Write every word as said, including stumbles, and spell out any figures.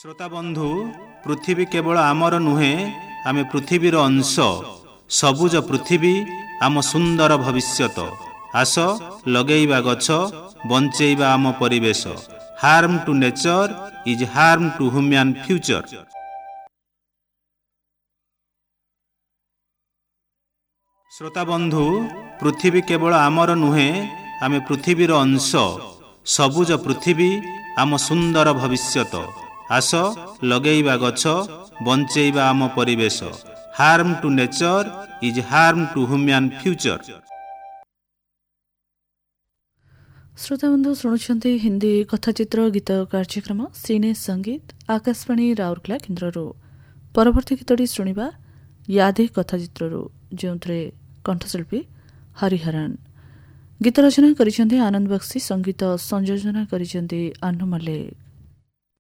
श्रोता बंधु पृथ्वी केवल आमर नुहे आमे पृथ्वीर अंश सबुज पृथ्वी आम सुंदर भविष्यत आस लगेइबा गछ बंचेइबा आम परिवेश harm to nature is harm to human future. श्रोता बंधु पृथ्वी केवल आमर नुहे आमे पृथ्वीर अंश सबुज पृथ्वी आम सुंदर भविष्यत आस लगेइबा गछ बंचेइबा आम परिवेश harm to nature is harm to human future. श्रोता बंधु शुणुंट हिंदी कथाचित्र गीत कार्यक्रम सिने संगीत आकाशवाणी राउरकेला केन्द्र परवर्ती गीतटी शुणा यादे कथाचित्र जो कंठशिल्पी हरिहरन गीत रचना करिसेंती आनंद बक्सी संगीत संयोजना करिसेंती आनु मल्लिक।